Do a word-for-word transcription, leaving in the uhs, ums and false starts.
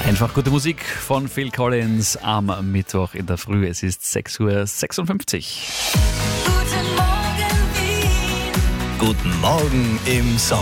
Einfach gute Musik von Phil Collins am Mittwoch in der Früh. Es ist sechs Uhr sechsundfünfzig. Guten Morgen im Sommer.